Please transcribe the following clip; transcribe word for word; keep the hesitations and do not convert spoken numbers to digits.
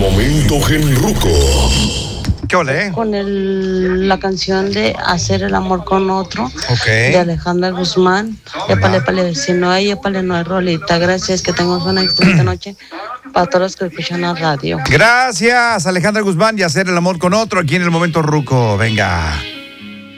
momento genruco. ¿Qué ole? Con el, la canción de Hacer el amor con otro, okay. de Alejandra Guzmán. Épale, épale, si no hay, épale, no hay rolita. Gracias, que tengamos una excelente noche para todos los que escuchan la radio. Gracias, Alejandra Guzmán, y Hacer el amor con otro aquí en el momento ruco. Venga.